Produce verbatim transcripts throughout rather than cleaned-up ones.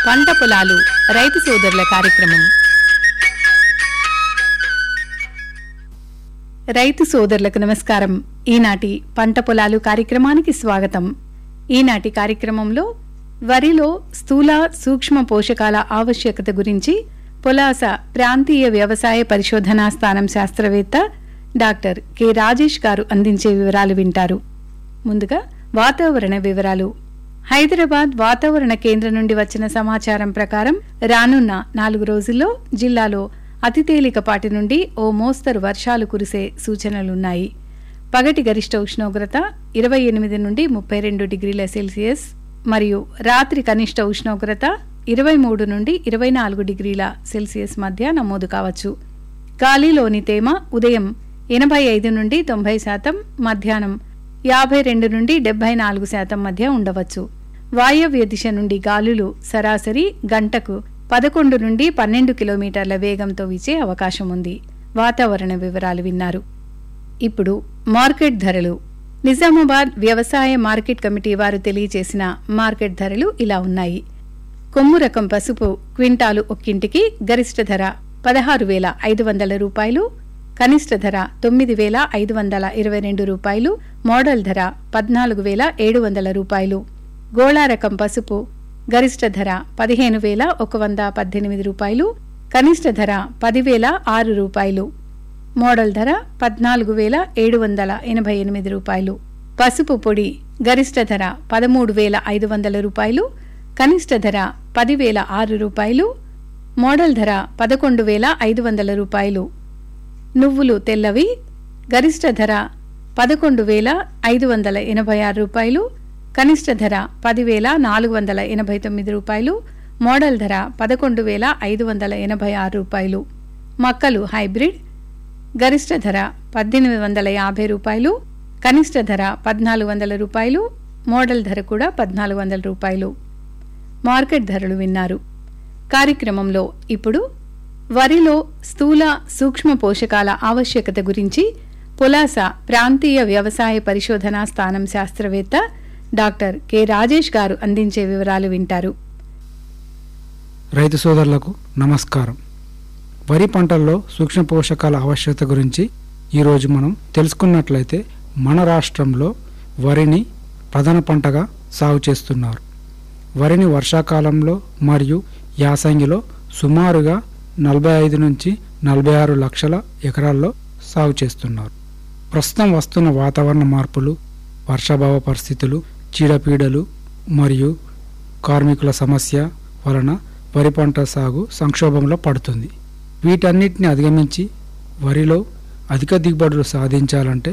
పంట పొలాలు రైతు సోదరుల కార్యక్రమం. రైతు సోదరులకు నమస్కారం. ఈనాటి పంట పొలాలు కార్యక్రమానికి స్వాగతం. ఈనాటి కార్యక్రమంలో వరిలో స్థూల సూక్ష్మ పోషకాల ఆవశ్యకత గురించి పొలాస ప్రాంతీయ వ్యవసాయ పరిశోధనా స్థానం శాస్త్రవేత్త డాక్టర్ కె రాజేష్ గారు అందించే వివరాలు వింటారు. ముందుగా వాతావరణ వివరాలు. హైదరాబాద్ వాతావరణ కేంద్రం నుండి వచ్చిన సమాచారం ప్రకారం రానున్న నాలుగు రోజుల్లో జిల్లాలో అతి తేలికపాటి నుండి ఓ మోస్తరు వర్షాలు కురిసే సూచనలున్నాయి. పగటి గరిష్ట ఉష్ణోగ్రత ఇరవై ఎనిమిది నుండి ముప్పై రెండు డిగ్రీల సెల్సియస్ మరియు రాత్రి కనిష్ట ఉష్ణోగ్రత ఇరవై మూడు నుండి ఇరవై నాలుగు డిగ్రీల సెల్సియస్ మధ్య నమోదు కావచ్చు. గాలిలోని తేమ ఉదయం ఎనభై ఐదు నుండి తొంభై శాతం, మధ్యాహ్నం యాభై రెండు నుండి డెబ్బై నాలుగు శాతం మధ్య ఉండవచ్చు. వాయవ్య దిశ నుండి గాలులు సరాసరి గంటకు పదకొండు నుండి పన్నెండు కిలోమీటర్ల వేగంతో వీచే అవకాశం ఉంది. వాతావరణ వివరాలు విన్నారు. ఇప్పుడు మార్కెట్ ధరలు. నిజామాబాద్ వ్యవసాయ మార్కెట్ కమిటీ వారు తెలియజేసిన మార్కెట్ ధరలు ఇలా ఉన్నాయి. కొమ్ము రకం పసుపు క్వింటాలు ఒక్కింటికి గరిష్ట ధర పదహారు వేల ఐదు వందల రూపాయలు, కనిష్ట ధర తొమ్మిది వేల ఐదు వందల ఇరవై రెండు రూపాయలు, మోడల్ ధర పద్నాలుగు వేల ఏడు వందల రూపాయలు. గోళా రకం పసుపు గరిష్ట ధర పదిహేను వేల ఒక వంద పద్దెనిమిది రూపాయలు, కనిష్ట ధర పదివేల ఆరు రూపాయలు, మోడల్ ధర పద్నాలుగు వేల ఏడు వందల ఎనభై ఎనిమిది రూపాయలు. పసుపు పొడి గరిష్ట ధర పదమూడు వేల ఐదు వందల రూపాయలు, కనిష్ట ధర పదివేల ఆరు రూపాయలు, మోడల్ ధర పదకొండు వేల ఐదు వందల రూపాయలు. నువ్వులు తెల్లవి గరిష్ట ధర పదకొండు వేల ఐదు వందల ఎనభై ఆరు రూపాయలు, కనిష్ట ధర పదివేల నాలుగు వందల ఎనభై తొమ్మిది రూపాయలు, మోడల్ ధర పదకొండు వేల ఐదు వందల ఎనభై ఆరు రూపాయలు. మక్కలు హైబ్రిడ్ గరిష్ట ధర పద్దెనిమిది వందల యాభై రూపాయలు, కనిష్ట ధర పద్నాలుగు వందల రూపాయలు, మోడల్ ధర కూడా పద్నాలుగు వందల రూపాయలు. మార్కెట్ ధరలు విన్నారు. కార్యక్రమంలో ఇప్పుడు వరిలో స్థూల సూక్ష్మ పోషకాల ఆవశ్యకత గురించి పొలాస ప్రాంతీయ వ్యవసాయ పరిశోధనా స్థానం శాస్త్రవేత్త డాక్టర్ కె రాజేష్ గారు అందించే వివరాలు వింటారు. రైతు సోదరులకు నమస్కారం. వరి పంటల్లో సూక్ష్మ పోషకాల ఆవశ్యకత గురించి ఈరోజు మనం తెలుసుకున్నట్లయితే మన రాష్ట్రంలో వరిని ప్రధాన పంటగా సాగు చేస్తున్నారు. వరిని వర్షాకాలంలో మరియు యాసంగిలో సుమారుగా నలభై ఐదు నుంచి నలభై ఆరు లక్షల ఎకరాల్లో సాగు చేస్తున్నారు. ప్రస్తుతం వస్తున్న వాతావరణ మార్పులు, వర్షాభావ పరిస్థితులు, చీడపీడలు మరియు కార్మికుల సమస్య వలన వరి పంట సాగు సంక్షోభంలో పడుతుంది. వీటన్నిటిని అధిగమించి వరిలో అధిక దిగుబడులు సాధించాలంటే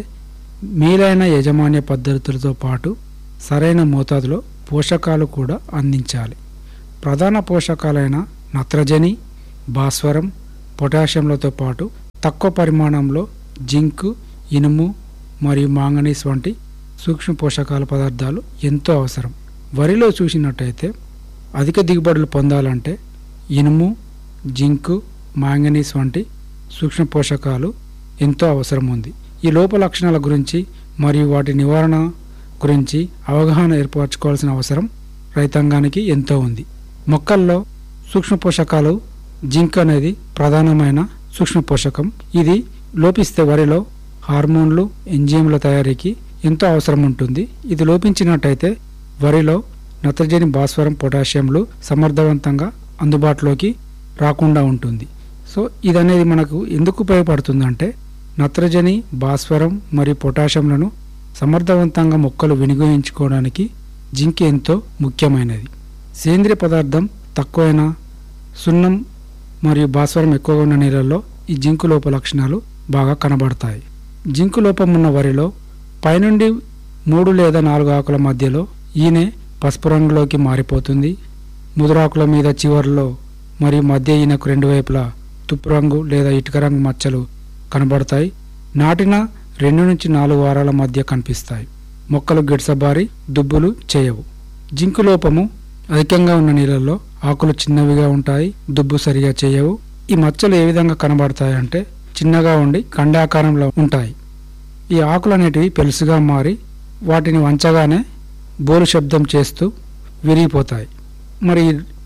మేలైన యాజమాన్య పద్ధతులతో పాటు సరైన మోతాదులో పోషకాలు కూడా అందించాలి. ప్రధాన పోషకాలైన నత్రజని, భాస్వరం, పొటాషియంలతో పాటు తక్కువ పరిమాణంలో జింక్, ఇనుము మరియు మాంగనీస్ వంటి సూక్ష్మ పోషకాల పదార్థాలు ఎంతో అవసరం. వరిలో చూసినట్టయితే అధిక దిగుబడులు పొందాలంటే ఇనుము, జింక్, మాంగనీస్ వంటి సూక్ష్మ పోషకాలు ఎంతో అవసరం ఉంది. ఈ లోప లక్షణాల గురించి మరియు వాటి నివారణ గురించి అవగాహన ఏర్పరచుకోవాల్సిన అవసరం రైతాంగానికి ఎంతో ఉంది. మొక్కల్లో సూక్ష్మ పోషకాలు జింక్ అనేది ప్రధానమైన సూక్ష్మ పోషకం. ఇది లోపిస్తే వరిలో హార్మోన్లు, ఎంజైమ్ల తయారీకి ఎంతో అవసరం ఉంటుంది. ఇది లోపించినట్టయితే వరిలో నత్రజని, భాస్వరం, పొటాషియంలు సమర్థవంతంగా అందుబాటులోకి రాకుండా ఉంటుంది. సో ఇదనేది మనకు ఎందుకు ఉపయోగపడుతుందంటే నత్రజని, భాస్వరం మరియు పొటాషియంలను సమర్థవంతంగా మొక్కలు వినియోగించుకోవడానికి జింక్ ఎంతో ముఖ్యమైనది. సేంద్రియ పదార్థం తక్కువైన సున్నం మరియు భాస్వరం ఎక్కువగా ఉన్న నీళ్ళల్లో ఈ జింకు లోప లక్షణాలు బాగా కనబడతాయి. జింకు లోపం ఉన్న వరిలో పైనుండి మూడు లేదా నాలుగు ఆకుల మధ్యలో ఈనె పసుపు రంగులోకి మారిపోతుంది. ముదురాకుల మీద చివర్లో మరియు మధ్య ఈనెకు రెండు వైపులా తుప్పు రంగు లేదా ఇటుక రంగు మచ్చలు కనబడతాయి. నాటిన రెండు నుంచి నాలుగు వారాల మధ్య కనిపిస్తాయి. మొక్కలు గిడసబారి దుబ్బులు చేయవు. జింకు లోపము అధికంగా ఉన్న నీళ్ళల్లో ఆకులు చిన్నవిగా ఉంటాయి, దుబ్బు సరిగా చేయవు. ఈ మచ్చలు ఏ విధంగా కనబడతాయంటే చిన్నగా ఉండి ఖండాకారంలో ఉంటాయి. ఈ ఆకులు అనేటివి పెలుసుగా మారి వాటిని వంచగానే బోలు శబ్దం చేస్తూ విరిగిపోతాయి. మరి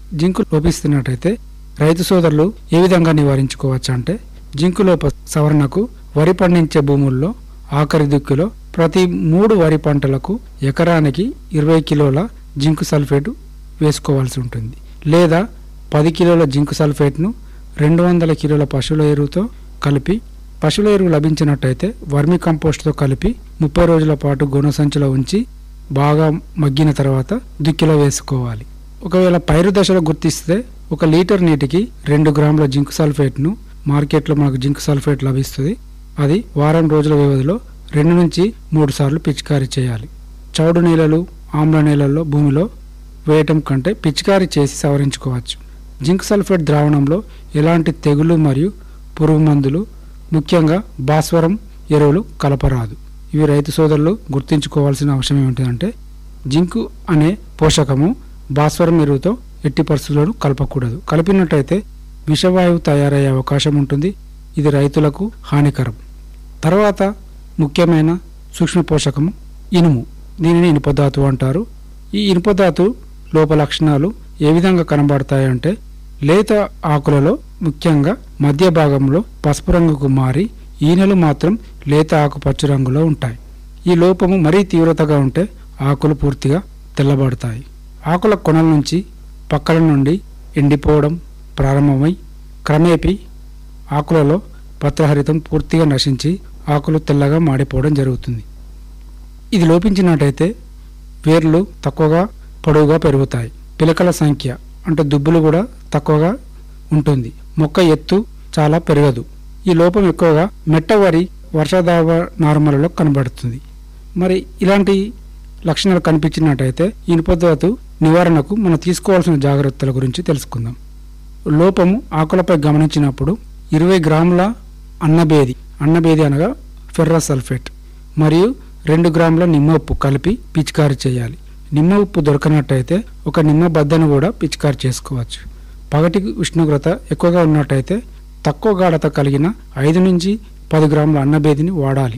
జింకు లోపిస్తున్నట్టయితే రైతు సోదరులు ఏ విధంగా నివారించుకోవచ్చు అంటే, జింకు లోప సవరణకు వరి పండించే భూముల్లో ఆఖరి దిక్కులో ప్రతి మూడు వరి పంటలకు ఎకరానికి ఇరవై కిలోల జింకు సల్ఫేట్ వేసుకోవాల్సి ఉంటుంది. లేదా పది కిలోల జింకు సల్ఫేట్ను రెండు వందల కిలోల పశువుల ఎరువుతో కలిపి, పశువుల ఎరువు లభించినట్టయితే వర్మి కంపోస్ట్తో కలిపి ముప్పై రోజుల పాటు గోనె సంచిలో ఉంచి బాగా మగ్గిన తర్వాత దుక్కిలో వేసుకోవాలి. ఒకవేళ పైరు దశలో గుర్తిస్తే ఒక లీటర్ నీటికి రెండు గ్రాముల జింకు సల్ఫేట్ను, మార్కెట్లో మనకు జింకు సల్ఫేట్ లభిస్తుంది, అది వారం రోజుల వ్యవధిలో రెండు నుంచి మూడు సార్లు పిచికారీ చేయాలి. చౌడు నేలలు, ఆమ్ల నేలల్లో భూమిలో వేయటం కంటే పిచికారీ చేసి సవరించుకోవచ్చు. జింక్ సల్ఫేట్ ద్రావణంలో ఎలాంటి తెగులు మరియు పురుగు మందులు, ముఖ్యంగా భాస్వరం ఎరువులు కలపరాదు. ఇవి రైతు సోదరులు గుర్తుంచుకోవాల్సిన అవసరం ఏమిటంటే, జింకు అనే పోషకము భాస్వరం ఎరువుతో ఎట్టి పరిస్థితులను కలపకూడదు. కలిపినట్టయితే విషవాయువు తయారయ్యే అవకాశం ఉంటుంది. ఇది రైతులకు హానికరం. తర్వాత ముఖ్యమైన సూక్ష్మ పోషకము ఇనుము. దీనిని ఇనుపధాతు అంటారు. ఈ ఇనుపధాతు లోప లక్షణాలు ఏ విధంగా కనబడతాయంటే, లేత ఆకులలో ముఖ్యంగా మధ్య భాగంలో పసుపు రంగుకు మారి ఈనెలు మాత్రం లేత ఆకుపచ్చ రంగులో ఉంటాయి. ఈ లోపము మరీ తీవ్రతగా ఉంటే ఆకులు పూర్తిగా తెల్లబడతాయి. ఆకుల కొనల నుంచి పక్కల నుండి ఎండిపోవడం ప్రారంభమై క్రమేపీ ఆకులలో పత్రహరితం పూర్తిగా నశించి ఆకులు తెల్లగా మాడిపోవడం జరుగుతుంది. ఇది లోపించినట్టయితే వేర్లు తక్కువగా పొడవుగా పెరుగుతాయి. పిలకల సంఖ్య అంటే దుబ్బులు కూడా తక్కువగా ఉంటుంది. మొక్క ఎత్తు చాలా పెరగదు. ఈ లోపం ఎక్కువగా మెట్ట వరి, వర్షాధార నార్మల్లో కనబడుతుంది. మరి ఇలాంటి లక్షణాలు కనిపించినట్టయితే ఇనుపధాతు నివారణకు మనం తీసుకోవాల్సిన జాగ్రత్తల గురించి తెలుసుకుందాం. లోపము ఆకులపై గమనించినప్పుడు ఇరవై గ్రాముల అన్నబేది అన్నబేది అనగా ఫెర్రస్ సల్ఫేట్ మరియు రెండు గ్రాముల నిమ్మ ఉప్పు కలిపి పిచికారీ చేయాలి. నిమ్మ ఉప్పు దొరకనట్టయితే ఒక నిమ్మ బద్దను కూడా పిచికారీ చేసుకోవచ్చు. పగటి ఉష్ణోగ్రత ఎక్కువగా ఉన్నట్టయితే తక్కువ గాఢత కలిగిన ఐదు నుంచి పది గ్రాముల అన్నబేదిని వాడాలి.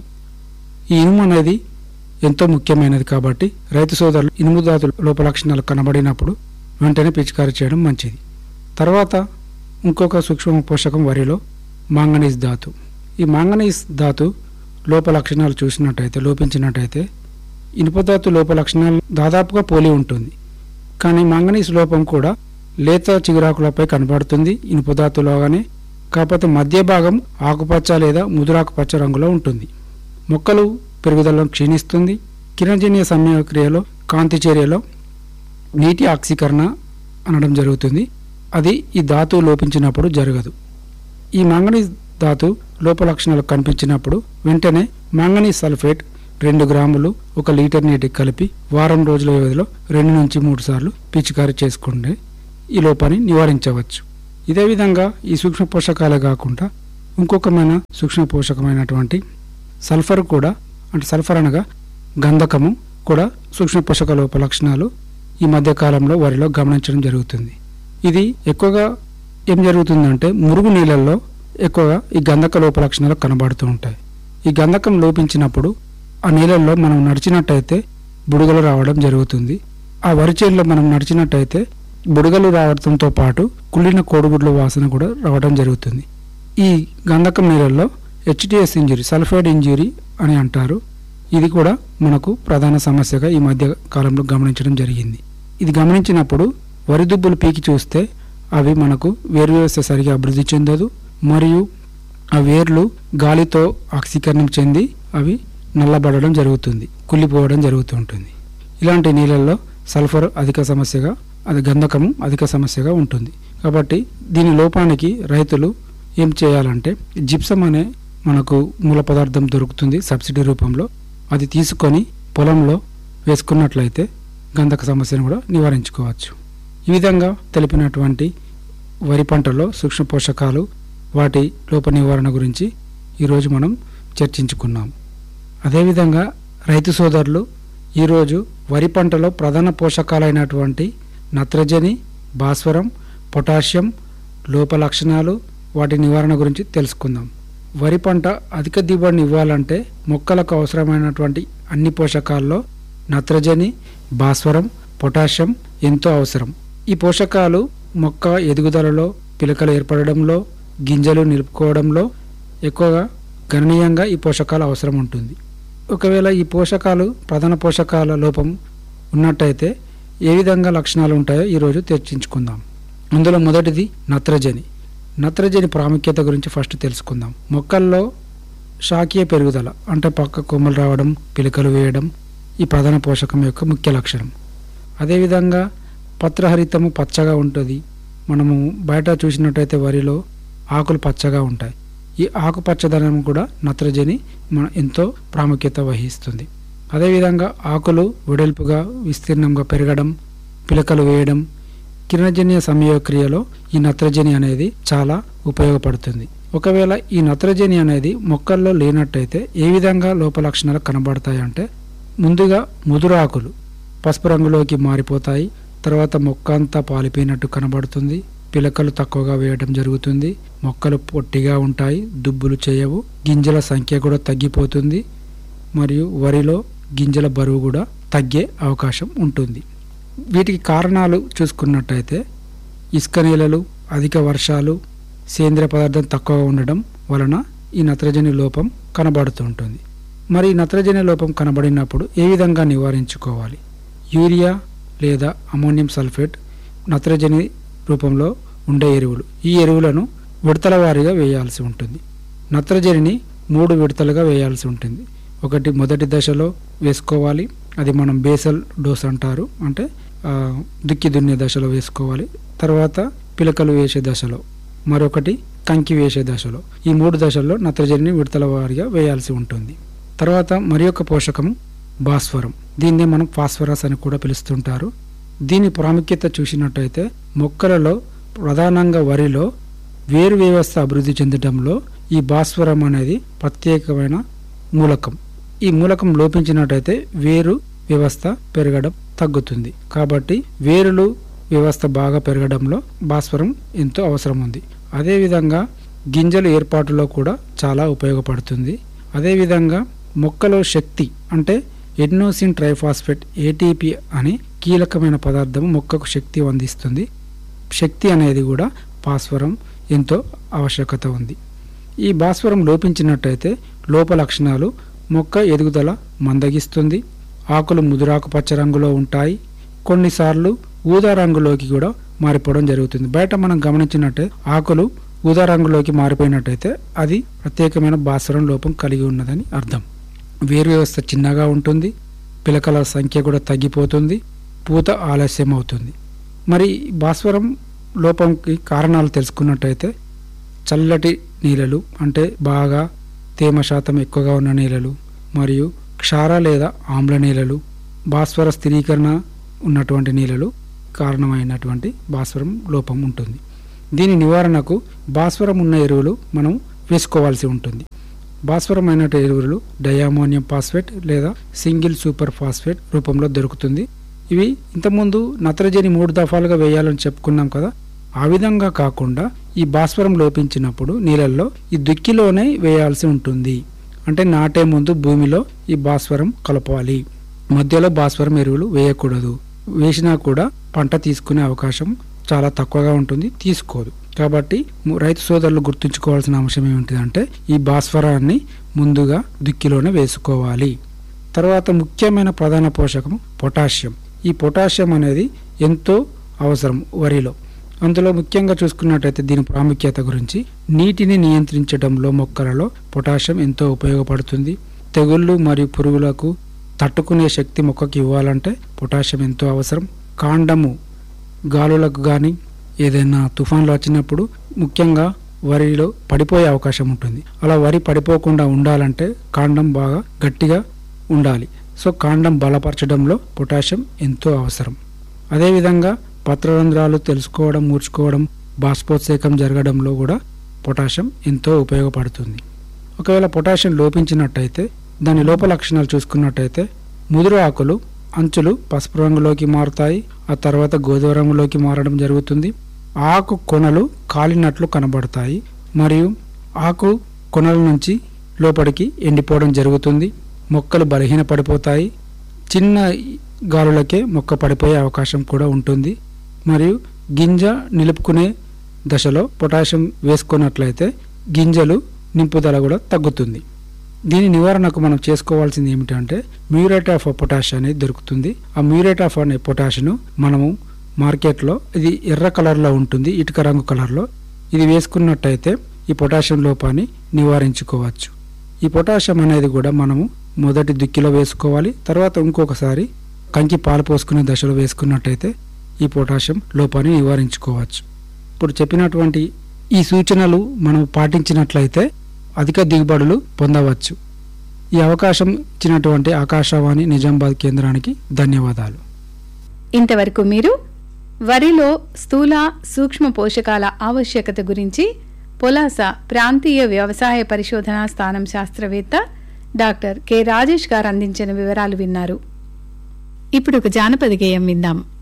ఈ ఇనుము అనేది ఎంతో ముఖ్యమైనది కాబట్టి రైతు సోదరులు ఇనుము ధాతు లోప లక్షణాలు కనబడినప్పుడు వెంటనే పిచికారీ చేయడం మంచిది. తర్వాత ఇంకొక సూక్ష్మ పోషకం వరిలో మాంగనీస్ ధాతు. ఈ మాంగనీస్ ధాతు లోప లక్షణాలు చూసినట్టయితే లోపించినట్టయితే ఇనుపధాతు లోప లక్షణాలు దాదాపుగా పోలి ఉంటుంది. కానీ మాంగనీస్ లోపం కూడా లేత చిగురాకులపై కనబడుతుంది ఇనుపధాతులోగానే. కాకపోతే మధ్య భాగం ఆకుపచ్చ లేదా ముదురాకుపచ్చ రంగులో ఉంటుంది. మొక్కలు పెరుగుదలను క్షీణిస్తుంది. కిరణజన్య సమయక్రియలో కాంతి చర్యలో నీటి ఆక్సీకరణ అనడం జరుగుతుంది. అది ఈ ధాతువు లోపించినప్పుడు జరగదు. ఈ మాంగనీస్ ధాతు లోప లక్షణాలు కనిపించినప్పుడు వెంటనే మాంగనీస్ సల్ఫేట్ రెండు గ్రాములు ఒక లీటర్ నీటికి కలిపి వారం రోజుల వ్యవధిలో రెండు నుంచి మూడు సార్లు పిచికారీ చేసుకుంటే ఈ లోపాన్ని నివారించవచ్చు. ఇదే విధంగా ఈ సూక్ష్మ పోషకాలే కాకుండా ఇంకొకమైన సూక్ష్మ పోషకమైనటువంటి సల్ఫర్ కూడా, అంటే సల్ఫర్ అనగా గంధకము కూడా సూక్ష్మ పోషక లోప లక్షణాలు ఈ మధ్యకాలంలో వరిలో గమనించడం జరుగుతుంది. ఇది ఎక్కువగా ఏం జరుగుతుందంటే మురుగు నీళ్ళల్లో ఎక్కువగా ఈ గంధక లోప లక్షణాలు కనబడుతూ ఉంటాయి. ఈ గంధకం లోపించినప్పుడు ఆ నీళ్ళల్లో మనం నడిచినట్టయితే బుడగలు రావడం జరుగుతుంది. ఆ వరి చేనులో మనం నడిచినట్టయితే బుడగలు రావడంతో పాటు కుళ్ళిన కోడిగుడ్ల వాసన కూడా రావడం జరుగుతుంది. ఈ గంధకం నీళ్ళల్లో హెచ్టిఎస్ ఇంజురీ, సల్ఫైడ్ ఇంజురీ అని అంటారు. ఇది కూడా మనకు ప్రధాన సమస్యగా ఈ మధ్య కాలంలో గమనించడం జరిగింది. ఇది గమనించినప్పుడు వరి దుబ్బులు పీకి చూస్తే అవి మనకు వేరు వ్యవస్థ సరిగా అభివృద్ధి చెందదు మరియు ఆ వేర్లు గాలితో ఆక్సీకరణం చెంది అవి నల్లబడడం జరుగుతుంది, కుళ్ళిపోవడం జరుగుతుంటుంది. ఇలాంటి నీళ్ళల్లో సల్ఫర్ అధిక సమస్యగా, అది గంధకము అధిక సమస్యగా ఉంటుంది. కాబట్టి దీని లోపానికి రైతులు ఏం చేయాలంటే జిప్సం అనే మనకు మూల పదార్థం దొరుకుతుంది సబ్సిడీ రూపంలో, అది తీసుకొని పొలంలో వేసుకున్నట్లయితే గంధక సమస్యను కూడా నివారించుకోవచ్చు. ఈ విధంగా తెలిపినటువంటి వరి పంటలో సూక్ష్మ పోషకాలు, వాటి లోప నివారణ గురించి ఈరోజు మనం చర్చించుకున్నాం. అదేవిధంగా రైతు సోదరులు ఈరోజు వరి పంటలో ప్రధాన పోషకాలైనటువంటి నత్రజని, భాస్వరం, పొటాషియం లోప లక్షణాలు, వాటి నివారణ గురించి తెలుసుకుందాం. వరి పంట అధిక దిగుబడిని ఇవ్వాలంటే మొక్కలకు అవసరమైనటువంటి అన్ని పోషకాల్లో నత్రజని, భాస్వరం, పొటాషియం ఎంతో అవసరం. ఈ పోషకాలు మొక్క ఎదుగుదలలో, పిలకలు ఏర్పడడంలో, గింజలు నిలుపుకోవడంలో ఎక్కువగా గణనీయంగా ఈ పోషకాలు అవసరం ఉంటుంది. ఒకవేళ ఈ పోషకాలు ప్రధాన పోషకాల లోపం ఉన్నట్టయితే ఏ విధంగా లక్షణాలు ఉంటాయో ఈరోజు చర్చించుకుందాం. అందులో మొదటిది నత్రజని. నత్రజని ప్రాముఖ్యత గురించి ఫస్ట్ తెలుసుకుందాం. మొక్కల్లో శాఖీయ పెరుగుదల అంటే పక్క కొమ్మలు రావడం, పిలకలు వేయడం ఈ ప్రధాన పోషకం యొక్క ముఖ్య లక్షణం. అదేవిధంగా పత్రహరితము పచ్చగా ఉంటుంది. మనము బయట చూసినట్టయితే వరిలో ఆకులు పచ్చగా ఉంటాయి. ఈ ఆకుపచ్చదనం కూడా నత్రజని మన ఎంతో ప్రాముఖ్యత వహిస్తుంది. అదేవిధంగా ఆకులు వెడల్పుగా విస్తీర్ణంగా పెరగడం, పిలకలు వేయడం, కిరణజన్య సంయోగక్రియలో ఈ నత్రజని అనేది చాలా ఉపయోగపడుతుంది. ఒకవేళ ఈ నత్రజని అనేది మొక్కల్లో లేనట్టయితే ఏ విధంగా లోప లక్షణాలు కనబడతాయి అంటే, ముందుగా ముదురాకులు పసుపు రంగులోకి మారిపోతాయి. తర్వాత మొక్క అంతా పాలిపోయినట్టు కనబడుతుంది. పిలకలు తక్కువగా వేయడం జరుగుతుంది. మొక్కలు పొట్టిగా ఉంటాయి, దుబ్బులు చేయవు. గింజల సంఖ్య కూడా తగ్గిపోతుంది. మరియు వరిలో గింజల బరువు కూడా తగ్గే అవకాశం ఉంటుంది. వీటికి కారణాలు చూసుకున్నట్టయితే ఇసుక నేలలు, అధిక వర్షాలు, సేంద్రియ పదార్థం తక్కువగా ఉండడం వలన ఈ నత్రజని లోపం కనబడుతుంటుంది. మరి ఈ నత్రజని లోపం కనబడినప్పుడు ఏ విధంగా నివారించుకోవాలి? యూరియా లేదా అమోనియం సల్ఫేట్ నత్రజని రూపంలో ఉండే ఎరువులు. ఈ ఎరువులను విడతల వారీగా వేయాల్సి ఉంటుంది. నత్రజనిని మూడు విడతలుగా వేయాల్సి ఉంటుంది. ఒకటి మొదటి దశలో వేసుకోవాలి, అది మనం బేసల్ డోస్ అంటారు, అంటే దుక్కి దున్నే దశలో వేసుకోవాలి. తర్వాత పిలకలు వేసే దశలో, మరొకటి కంకి వేసే దశలో, ఈ మూడు దశల్లో నత్రజనిని విడతల వారీగా వేయాల్సి ఉంటుంది. తర్వాత మరి ఒక పోషకం భాస్వరం. దీన్నే మనం ఫాస్ఫరస్ అని కూడా పిలుస్తుంటారు. దీని ప్రాముఖ్యత చూసినట్టయితే మొక్కలలో ప్రధానంగా వరిలో వేరు వ్యవస్థ అభివృద్ధి చెందడంలో ఈ భాస్వరం అనేది ప్రత్యేకమైన మూలకం. ఈ మూలకం లోపించినట్టయితే వేరు వ్యవస్థ పెరగడం తగ్గుతుంది. కాబట్టి వేరులు వ్యవస్థ బాగా పెరగడంలో భాస్వరం ఎంతో అవసరం ఉంది. అదేవిధంగా గింజల ఏర్పాటులో కూడా చాలా ఉపయోగపడుతుంది. అదేవిధంగా మొక్కలో శక్తి అంటే ఎడ్నోసిన్ ట్రైఫాస్ఫేట్ ఏటీపీ అనే కీలకమైన పదార్థం మొక్కకు శక్తి అందిస్తుంది. శక్తి అనేది కూడా భాస్వరం ఎంతో ఆవశ్యకత ఉంది. ఈ భాస్వరం లోపించినట్టయితే లోప లక్షణాలు మొక్క ఎదుగుదల మందగిస్తుంది. ఆకులు ముదురాకు పచ్చ రంగులో ఉంటాయి. కొన్నిసార్లు ఊదా రంగులోకి కూడా మారిపోవడం జరుగుతుంది. బయట మనం గమనించినట్టే ఆకులు ఊదా రంగులోకి మారిపోయినట్టయితే అది ప్రత్యేకమైన భాస్వరం లోపం కలిగి ఉన్నదని అర్థం. వేరు వ్యవస్థ చిన్నగా ఉంటుంది. పిలకల సంఖ్య కూడా తగ్గిపోతుంది. పూత ఆలస్యం అవుతుంది. మరి భాస్వరం లోపంకి కారణాలు తెలుసుకున్నట్టయితే చల్లటి నీళ్ళలు అంటే బాగా తేమ శాతం ఎక్కువగా ఉన్న నీళ్ళలు, మరియు క్షార లేదా ఆమ్ల నీళ్ళలు, భాస్వర స్థిరీకరణ ఉన్నటువంటి నీళ్ళలు కారణమైనటువంటి భాస్వరం లోపం ఉంటుంది. దీని నివారణకు భాస్వరం ఉన్న ఎరువులు మనం వేసుకోవాల్సి ఉంటుంది. భాస్వరం అయిన ఎరువులు డయామోనియం ఫాస్ఫేట్ లేదా సింగిల్ సూపర్ ఫాస్ఫేట్ రూపంలో దొరుకుతుంది. ఇవి ఇంతకుముందు నత్రజని మూడు దఫాలుగా వేయాలని చెప్పుకున్నాం కదా, ఆ విధంగా కాకుండా ఈ భాస్వరం లోపించినప్పుడు నీళ్ళల్లో ఈ దుక్కిలోనే వేయాల్సి ఉంటుంది. అంటే నాటే ముందు భూమిలో ఈ భాస్వరం కలపాలి. మధ్యలో భాస్వరం ఎరువులు వేయకూడదు. వేసినా కూడా పంట తీసుకునే అవకాశం చాలా తక్కువగా ఉంటుంది, తీసుకోదు. కాబట్టి రైతు సోదరులు గుర్తుంచుకోవాల్సిన అంశం ఏమిటంటే ఈ భాస్వరాన్ని ముందుగా దుక్కిలోనే వేసుకోవాలి. తర్వాత ముఖ్యమైన ప్రధాన పోషకం పొటాషియం. ఈ పొటాషియం అనేది ఎంతో అవసరం వరిలో. అందులో ముఖ్యంగా చూసుకున్నట్టయితే దీని ప్రాముఖ్యత గురించి, నీటిని నియంత్రించడంలో మొక్కలలో పొటాషియం ఎంతో ఉపయోగపడుతుంది. తెగుళ్ళు మరియు పురుగులకు తట్టుకునే శక్తి మొక్కకి ఇవ్వాలంటే పొటాషియం ఎంతో అవసరం. కాండము గాలులకు కానీ ఏదైనా తుఫాన్లు వచ్చినప్పుడు ముఖ్యంగా వరిలో పడిపోయే అవకాశం ఉంటుంది. అలా వరి పడిపోకుండా ఉండాలంటే కాండం బాగా గట్టిగా ఉండాలి. సో కాండం బలపరచడంలో పొటాషియం ఎంతో అవసరం. అదేవిధంగా పత్రరంధ్రాలు తెలుసుకోవడం, మూర్చుకోవడం, బాష్పోత్సేకం జరగడంలో కూడా పొటాషియం ఎంతో ఉపయోగపడుతుంది. ఒకవేళ పొటాషియం లోపించినట్టయితే దాని లోప లక్షణాలు చూసుకున్నట్టయితే ముదురు ఆకులు అంచులు పసుపు రంగులోకి మారుతాయి. ఆ తర్వాత గోధుమ రంగులోకి మారడం జరుగుతుంది. ఆకు కొనలు కాలినట్లు కనబడతాయి మరియు ఆకు కొనల నుంచి లోపలికి ఎండిపోవడం జరుగుతుంది. మొక్కలు బలహీన పడిపోతాయి. చిన్న గాలులకే మొక్క పడిపోయే అవకాశం కూడా ఉంటుంది. మరియు గింజ నిలుపుకునే దశలో పొటాషియం వేసుకున్నట్లయితే గింజలు నింపుదల కూడా తగ్గుతుంది. దీని నివారణకు మనం చేసుకోవాల్సింది ఏమిటంటే మ్యూరేట్ ఆఫ్ పొటాష్ అనేది దొరుకుతుంది. ఆ మ్యూరేట్ ఆఫ్ అనే పొటాష్ను మనము మార్కెట్లో ఇది ఎర్ర కలర్లో ఉంటుంది, ఇటుక రంగు కలర్లో. ఇది వేసుకున్నట్టయితే ఈ పొటాషియం లోపాన్ని నివారించుకోవచ్చు. ఈ పొటాషియం అనేది కూడా మనము మొదటి దుక్కిలో వేసుకోవాలి. తర్వాత ఇంకొకసారి కంకి పాలు పోసుకునే దశలో వేసుకున్నట్టయితే ఈ పొటాషియం లోపాన్ని నివారించుకోవచ్చు. ఇప్పుడు చెప్పినటువంటి ఈ సూచనలు మనం పాటించినట్లయితే అధిక దిగుబడులు పొందవచ్చు. ఈ అవకాశం ఇచ్చినటువంటి ఆకాశవాణి నిజామాబాద్ కేంద్రానికి ధన్యవాదాలు. ఇంతవరకు మీరు వరిలో స్థూల సూక్ష్మ పోషకాల ఆవశ్యకత గురించి పొలాస ప్రాంతీయ వ్యవసాయ పరిశోధనా స్థానం శాస్త్రవేత్త డాక్టర్ కె రాజేష్ గారు అందించిన వివరాలు విన్నారు. ఇప్పుడు ఒక జానపద గేయం విందాం.